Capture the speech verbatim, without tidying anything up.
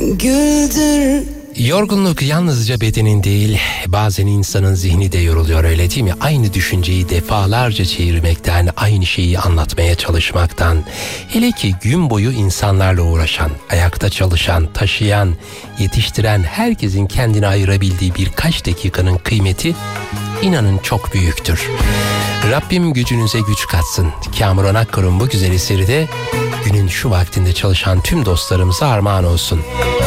güldür. Yorgunluk yalnızca bedenin değil, bazen insanın zihni de yoruluyor, öyle değil mi? Aynı düşünceyi defalarca çevirmekten, aynı şeyi anlatmaya çalışmaktan. Hele ki gün boyu insanlarla uğraşan, ayakta çalışan, taşıyan, yetiştiren herkesin kendine ayırabildiği birkaç dakikanın kıymeti inanın çok büyüktür. Rabbim gücünüze güç katsın. Kamuran Akkor'un bu güzel eseri de günün şu vaktinde çalışan tüm dostlarımıza armağan olsun.